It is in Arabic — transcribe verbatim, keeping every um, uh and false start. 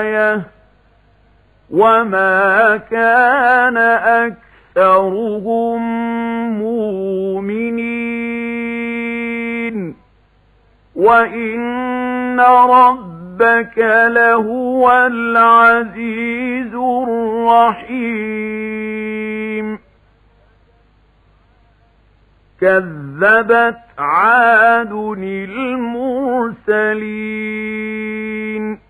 آية وما كان أكثرهم مؤمنين وإن ربك لهو العزيز الرحيم. كذبت عاد المرسلين